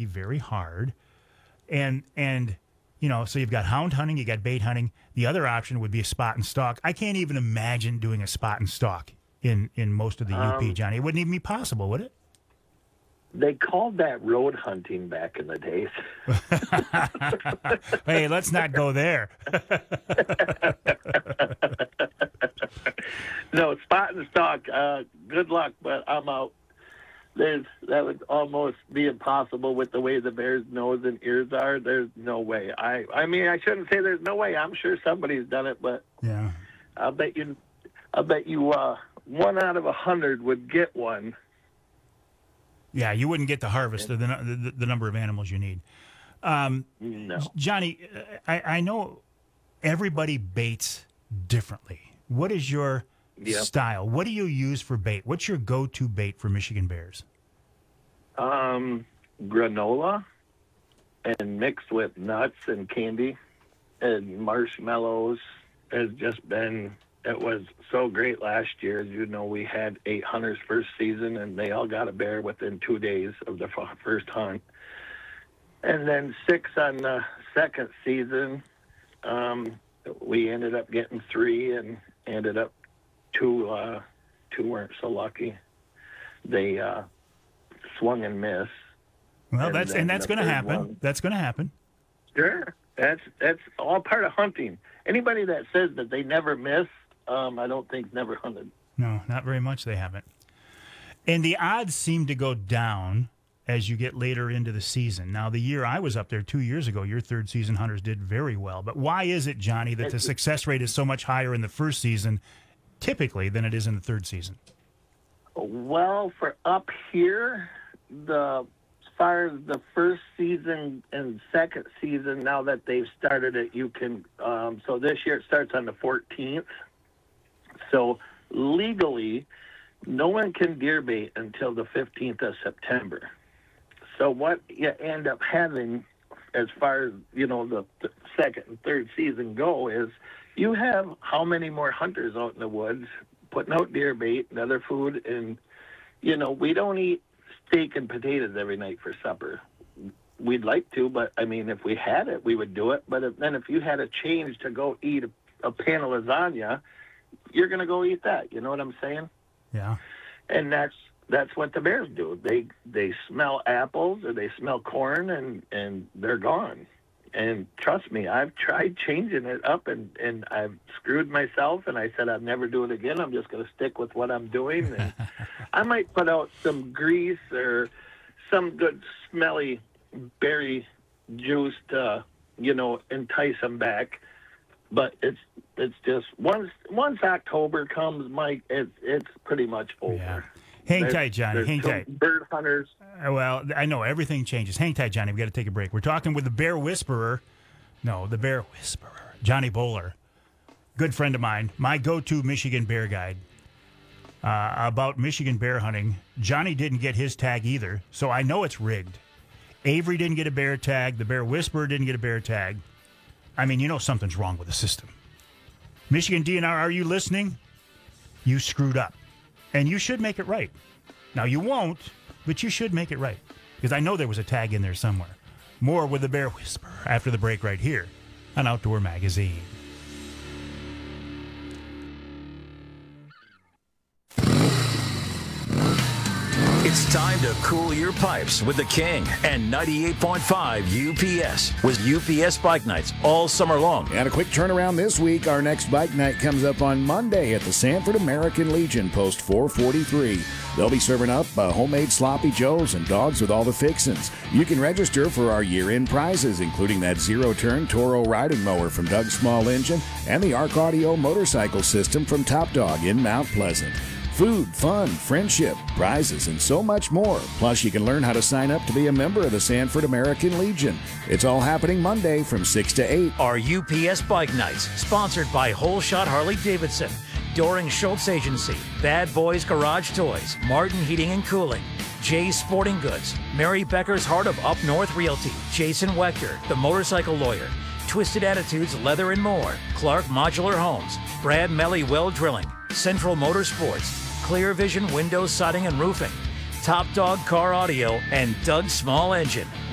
be very hard. And so you've got hound hunting, you got bait hunting. The other option would be a spot and stalk. I can't even imagine doing a spot and stalk in most of the UP, Johnny. It wouldn't even be possible, would it? They called that road hunting back in the days. Hey, let's not go there. No, spot and stalk. Good luck, but I'm out. That would almost be impossible with the way the bear's nose and ears are. There's no way. I mean, I shouldn't say there's no way. I'm sure somebody's done it, but yeah, I'll bet you 1 out of 100 would get one. Yeah, you wouldn't get the harvest of the number of animals you need. No. Johnny, I know everybody baits differently. What is your style? What do you use for bait? What's your go-to bait for Michigan bears? Granola and mixed with nuts and candy and marshmallows has just been, it was so great last year. As you know, we had 8 hunters first season, and they all got a bear within 2 days of the first hunt. And then 6 on the second season. We ended up getting 3 and ended up 2 weren't so lucky. They swung and missed. Well, that's going to happen. That's going to happen. Sure. That's all part of hunting. Anybody that says that they never miss, I don't think never hunted. No, not very much they haven't. And the odds seem to go down as you get later into the season. Now, the year I was up there 2 years ago, your third season hunters did very well. But why is it, Johnny, that the success rate is so much higher in the first season typically than it is in the third season? Well, for up here, as far as the first season and second season, now that they've started it, you can, so this year it starts on the 14th. So legally, no one can deer bait until the 15th of September. So what you end up having, as far as, the second and third season go, is you have how many more hunters out in the woods putting out deer bait and other food. And, we don't eat steak and potatoes every night for supper. We'd like to, but, I mean, if we had it, we would do it. But if you had a change to go eat a pan of lasagna, you're going to go eat that. You know what I'm saying? Yeah. And that's what the bears do. They smell apples or they smell corn and they're gone. And trust me, I've tried changing it up and I've screwed myself, and I said I'd never do it again. I'm just going to stick with what I'm doing. And I might put out some grease or some good smelly berry juice to, entice them back. But it's just once October comes, Mike, it's pretty much over. Yeah. Hang tight, Johnny. Hang tight. Bird hunters. Well, I know everything changes. Hang tight, Johnny. We got to take a break. We're talking with the Bear Whisperer. No, the Bear Whisperer, Johnny Bowler, good friend of mine, my go-to Michigan bear guide. About Michigan bear hunting. Johnny didn't get his tag either, so I know it's rigged. Avery didn't get a bear tag. The Bear Whisperer didn't get a bear tag. I mean, something's wrong with the system. Michigan DNR, are you listening? You screwed up. And you should make it right. Now, you won't, but you should make it right. Because I know there was a tag in there somewhere. More with the Bear Whisperer after the break right here on Outdoor Magazine. It's time to cool your pipes with the King and 98.5 UPS with UPS Bike Nights all summer long. And a quick turnaround this week. Our next bike night comes up on Monday at the Sanford American Legion, Post 443. They'll be serving up homemade sloppy joes and dogs with all the fixins. You can register for our year-end prizes, including that zero-turn Toro riding mower from Doug's Small Engine and the Arc Audio motorcycle system from Top Dog in Mount Pleasant. Food, fun, friendship, prizes, and so much more. Plus, you can learn how to sign up to be a member of the Sanford American Legion. It's all happening Monday from 6 to 8. Our UPS Bike Nights, sponsored by Whole Shot Harley-Davidson, Doring Schultz Agency, Bad Boys Garage Toys, Martin Heating and Cooling, Jay's Sporting Goods, Mary Becker's Heart of Up North Realty, Jason Wechter, The Motorcycle Lawyer, Twisted Attitudes Leather and More, Clark Modular Homes, Brad Melly Well Drilling, Central Motorsports, Clear Vision Windows, Siding and Roofing, Top Dog Car Audio, and Doug's Small Engine.